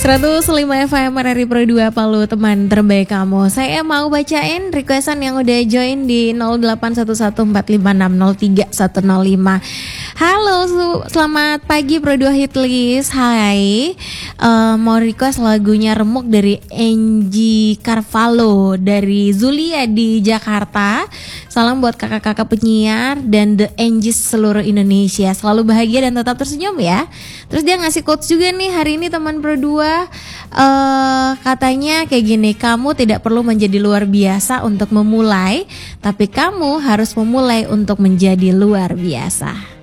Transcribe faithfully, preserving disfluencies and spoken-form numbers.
seratus lima F M R R I Pro dua Palu, teman terbaik kamu. Saya mau bacain requestan yang udah join di nol delapan satu satu empat lima enam nol tiga satu nol lima. Halo, selamat pagi Pro dua Hitlist. Hai, uh, mau request lagunya Remuk dari Angie Carvalho dari Zulia di Jakarta. Salam buat kakak-kakak penyiar dan The Angies seluruh Indonesia. Selalu bahagia dan tetap tersenyum ya. Terus dia ngasih quotes juga nih hari ini teman Pro dua. Uh, katanya kayak gini, kamu tidak perlu menjadi luar biasa untuk memulai, tapi kamu harus memulai untuk menjadi luar biasa.